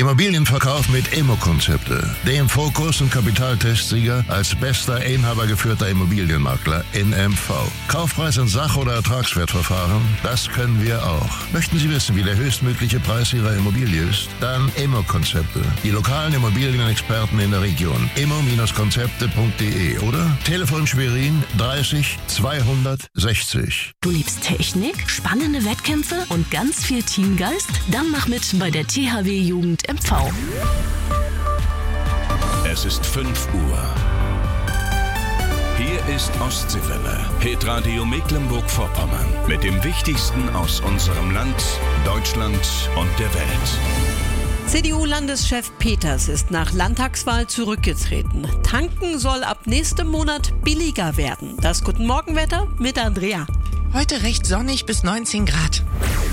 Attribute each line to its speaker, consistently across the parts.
Speaker 1: Immobilienverkauf mit Immo-Konzepte. Dem Fokus- und Kapitaltestsieger als bester inhabergeführter Immobilienmakler in MV. Kaufpreis in Sach- oder Ertragswertverfahren? Das können wir auch. Möchten Sie wissen, wie der höchstmögliche Preis Ihrer Immobilie ist? Dann Immo-Konzepte. Die lokalen Immobilienexperten in der Region. immo-konzepte.de oder Telefon Schwerin 30 260.
Speaker 2: Du liebst Technik, spannende Wettkämpfe und ganz viel Teamgeist? Dann mach mit bei der THW Jugend MV.
Speaker 3: Es ist 5 Uhr. Hier ist Ostseewelle, Hitradio Mecklenburg-Vorpommern. Mit dem Wichtigsten aus unserem Land, Deutschland und der Welt.
Speaker 4: CDU-Landeschef Peters ist nach Landtagswahl zurückgetreten. Tanken soll ab nächstem Monat billiger werden. Das Guten Morgenwetter mit Andrea.
Speaker 5: Heute recht sonnig bis 19 Grad.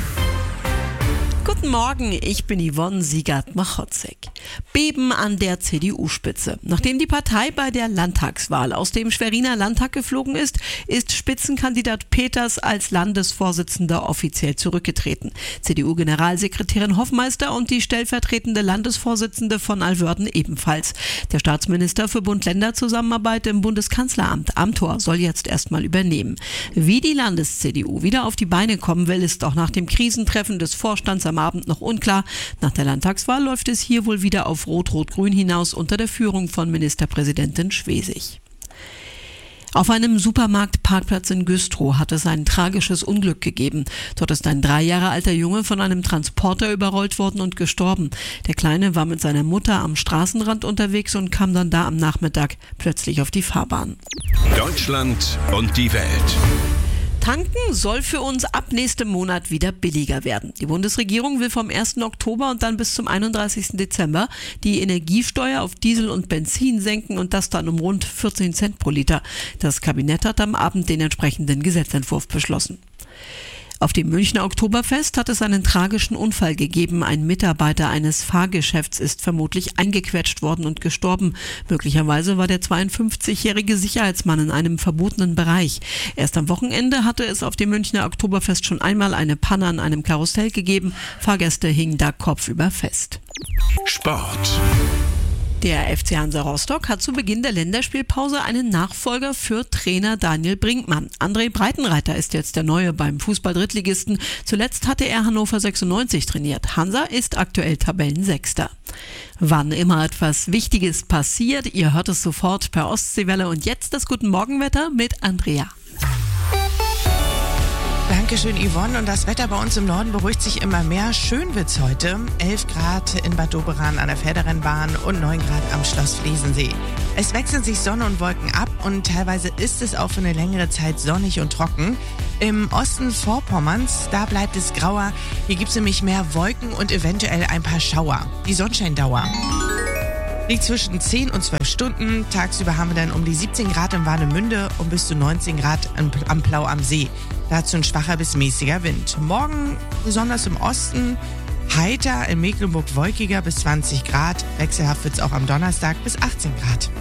Speaker 4: Guten Morgen, ich bin Yvonne Siegert-Machotzek. Beben an der CDU-Spitze. Nachdem die Partei bei der Landtagswahl aus dem Schweriner Landtag geflogen ist, ist Spitzenkandidat Peters als Landesvorsitzender offiziell zurückgetreten. CDU-Generalsekretärin Hoffmeister und die stellvertretende Landesvorsitzende von Alwörden ebenfalls. Der Staatsminister für Bund-Länder-Zusammenarbeit im Bundeskanzleramt, Amthor, soll jetzt erstmal übernehmen. Wie die Landes-CDU wieder auf die Beine kommen will, ist auch nach dem Krisentreffen des Vorstands am Abend noch unklar. Nach der Landtagswahl läuft es hier wohl wieder auf Rot-Rot-Grün hinaus unter der Führung von Ministerpräsidentin Schwesig. Auf einem Supermarktparkplatz in Güstrow hat es ein tragisches Unglück gegeben. Dort ist ein 3 Jahre alter Junge von einem Transporter überrollt worden und gestorben. Der Kleine war mit seiner Mutter am Straßenrand unterwegs und kam dann da am Nachmittag plötzlich auf die Fahrbahn.
Speaker 3: Deutschland und die Welt.
Speaker 4: Tanken soll für uns ab nächstem Monat wieder billiger werden. Die Bundesregierung will vom 1. Oktober und dann bis zum 31. Dezember die Energiesteuer auf Diesel und Benzin senken und das dann um rund 14 Cent pro Liter. Das Kabinett hat am Abend den entsprechenden Gesetzentwurf beschlossen. Auf dem Münchner Oktoberfest hat es einen tragischen Unfall gegeben. Ein Mitarbeiter eines Fahrgeschäfts ist vermutlich eingequetscht worden und gestorben. Möglicherweise war der 52-jährige Sicherheitsmann in einem verbotenen Bereich. Erst am Wochenende hatte es auf dem Münchner Oktoberfest schon einmal eine Panne an einem Karussell gegeben. Fahrgäste hingen da kopfüber fest.
Speaker 3: Sport.
Speaker 4: Der FC Hansa Rostock hat zu Beginn der Länderspielpause einen Nachfolger für Trainer Daniel Brinkmann. André Breitenreiter ist jetzt der Neue beim Fußball-Drittligisten. Zuletzt hatte er Hannover 96 trainiert. Hansa ist aktuell Tabellensechster. Wann immer etwas Wichtiges passiert, ihr hört es sofort per Ostseewelle. Und jetzt das Guten Morgenwetter mit Andrea.
Speaker 5: Dankeschön, Yvonne. Und das Wetter bei uns im Norden beruhigt sich immer mehr. Schön wird's heute. 11 Grad in Bad Doberan an der Pferderennbahn und 9 Grad am Schloss Friesensee. Es wechseln sich Sonne und Wolken ab und teilweise ist es auch für eine längere Zeit sonnig und trocken. Im Osten Vorpommerns, da bleibt es grauer. Hier gibt's nämlich mehr Wolken und eventuell ein paar Schauer. Die Sonnenscheindauer liegt zwischen 10 und 12 Stunden. Tagsüber haben wir dann um die 17 Grad in Warnemünde und bis zu 19 Grad am Plau am See. Dazu ein schwacher bis mäßiger Wind. Morgen besonders im Osten heiter, in Mecklenburg wolkiger bis 20 Grad. Wechselhaft wird es auch am Donnerstag bis 18 Grad.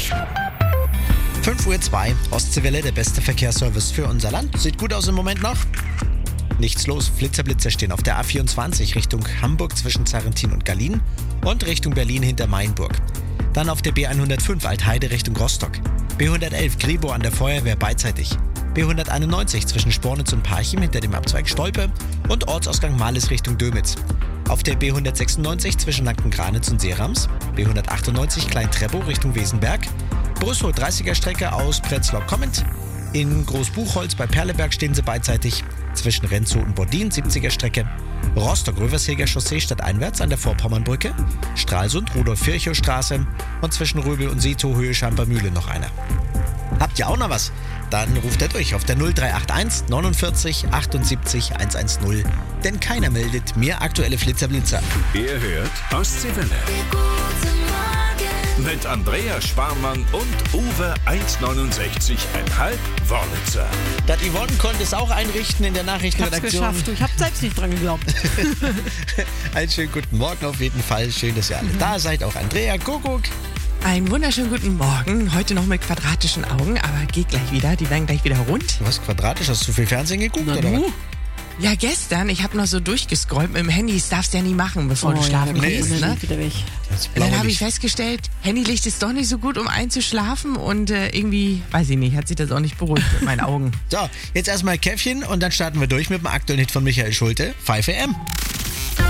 Speaker 6: 5:02 Uhr, Ostseewelle, der beste Verkehrsservice für unser Land. Sieht gut aus im Moment noch. Nichts los. Flitzer stehen auf der A24 Richtung Hamburg zwischen Zarrentin und Gallien und Richtung Berlin hinter Mainburg. Dann auf der B105 Altheide Richtung Rostock. B111 Grebo an der Feuerwehr beidseitig. B191 zwischen Spornitz und Parchim hinter dem Abzweig Stolpe und Ortsausgang Males Richtung Dömitz. Auf der B196 zwischen Lanken-Granitz und Seerams. B198 Klein-Treppow Richtung Wesenberg. Brüssow 30er Strecke aus Prenzlau-Kommend. In Großbuchholz bei Perleberg stehen sie beidseitig. Zwischen Renzow und Bordin 70er Strecke. Rostock-Rövershäger Chaussee stadteinwärts an der Vorpommernbrücke. Stralsund Rudolf-Virchow-Straße und zwischen Röbel und Seetow Höhe Schampermühle noch einer. Habt ihr auch noch was? Dann ruft er durch auf der 0381 49 78 110. Denn keiner meldet mehr aktuelle Flitzer-Blitzer.
Speaker 3: Ihr hört Ostseewelle. Mit Andrea Sparmann und Uwe 1,69,5 Wörlitzer.
Speaker 6: Das Yvonne konnte es auch einrichten in der
Speaker 4: Ich hab's
Speaker 6: Nachrichtenredaktion.
Speaker 4: geschafft. Ich hab selbst nicht dran geglaubt.
Speaker 6: Einen schönen guten Morgen auf jeden Fall. Schön, dass ihr alle da seid. Auch Andrea Kuckuck.
Speaker 5: Einen wunderschönen guten Morgen. Heute noch mit quadratischen Augen, aber geht gleich wieder. Die werden gleich wieder rund.
Speaker 6: Was, quadratisch? Hast du viel Fernsehen geguckt?
Speaker 4: Na
Speaker 6: oder
Speaker 4: du?
Speaker 6: was?
Speaker 5: Ja, gestern, ich habe noch so durchgescrollt mit dem Handy, das darfst du ja nie machen, bevor du schlafen gehst. Ne? Und dann habe ich festgestellt, Handylicht ist doch nicht so gut, um einzuschlafen und irgendwie, weiß ich nicht, hat sich das auch nicht beruhigt mit meinen Augen.
Speaker 6: So, jetzt erstmal Käffchen und dann starten wir durch mit dem aktuellen Hit von Michael Schulte, 5 AM.